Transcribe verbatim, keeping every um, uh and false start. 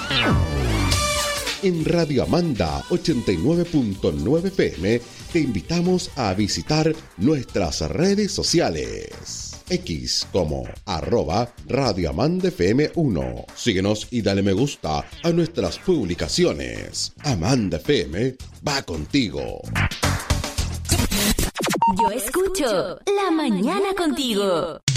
En Radio Amanda ochenta y nueve punto nueve F M te invitamos a visitar nuestras redes sociales. X como arroba Radio Amanda F M uno. Síguenos y dale me gusta a nuestras publicaciones. Amanda F M va contigo. Yo escucho La Mañana Contigo.